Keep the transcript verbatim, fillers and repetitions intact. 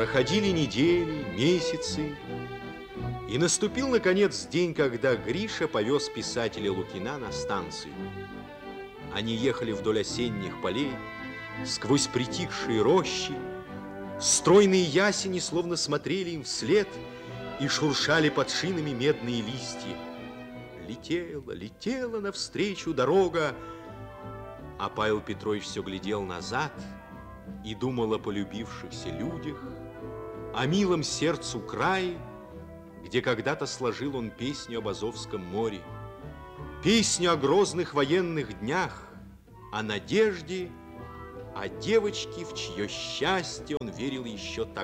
Проходили недели, месяцы, и наступил, наконец, день, когда Гриша повез писателя Лукина на станцию. Они ехали вдоль осенних полей, сквозь притихшие рощи. Стройные ясени словно смотрели им вслед и шуршали под шинами медные листья. Летела, летела навстречу дорога, а Павел Петрович все глядел назад и думал о полюбившихся людях, о милом сердцу крае, где когда-то сложил он песню об Азовском море, песню о грозных военных днях, о надежде, о девочке, в чье счастье он верил еще тогда.